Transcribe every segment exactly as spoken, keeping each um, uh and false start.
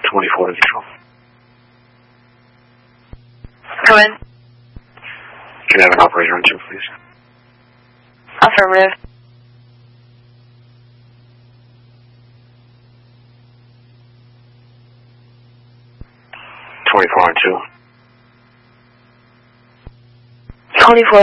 twenty-four to control. Come in. Can I have an operator on two, please? Affirmative. twenty-four on two. twenty-four.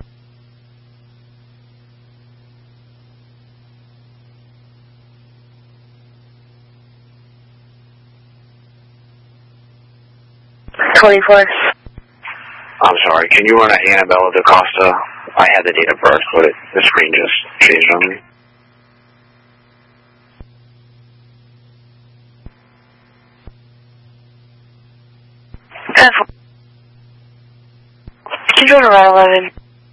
twenty-four. I'm sorry, can you run a Annabella DaCosta? I had the date of birth, but it, the screen just changed on me. ten four. Control to Route eleven.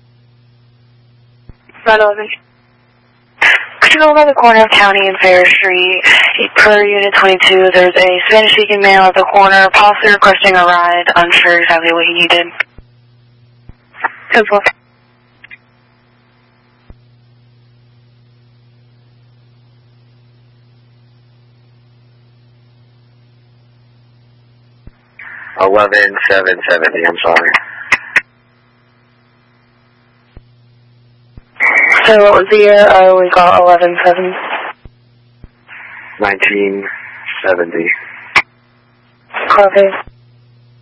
Route eleven. Control by the corner of County and Fair Street. Per Unit twenty-two, there's a Spanish-speaking male at the corner, possibly requesting a ride. Unsure exactly what he needed. ten four. eleven seven seventy, I'm sorry. So what was the year? Oh, we got eleven seven. nineteen seventy. Copy.